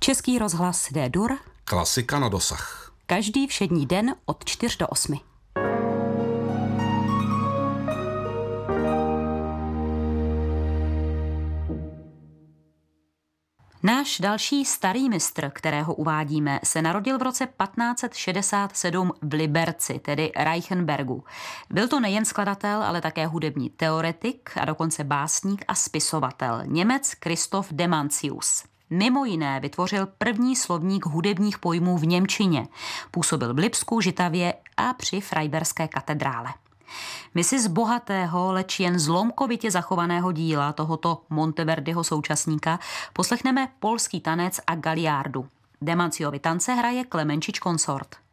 Český rozhlas D-dur. Klasika na dosah. Každý všední den od 4 do 8. Náš další starý mistr, kterého uvádíme, se narodil v roce 1567 v Liberci, tedy Reichenbergu. Byl to nejen skladatel, ale také hudební teoretik a dokonce básník a spisovatel, Němec Christoph Demantius. Mimo jiné vytvořil první slovník hudebních pojmů v němčině. Působil v Lipsku, Žitavě a při Freiberské katedrále. My si z bohatého, leč jen zlomkovitě zachovaného díla tohoto Monteverdiho současníka poslechneme polský tanec a galiardu. Demantiovy tance hraje Klemenčič Konsort.